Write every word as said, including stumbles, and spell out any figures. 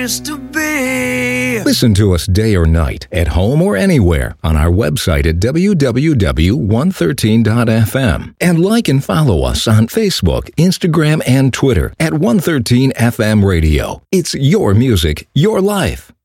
place to be. Listen to us day or night, at home or anywhere, on our website at w w w dot one thirteen dot f m. And like and follow us on Facebook, Instagram, and Twitter at one thirteen F M Radio. It's your music, your life.